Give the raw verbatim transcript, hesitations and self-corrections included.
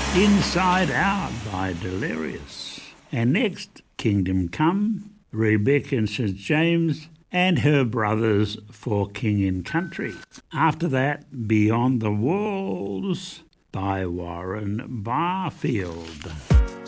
Inside Out by Delirious. And next, Kingdom Come, Rebecca and Saint James, and Her Brothers for King and Country. After that, Beyond the Walls by Warren Barfield.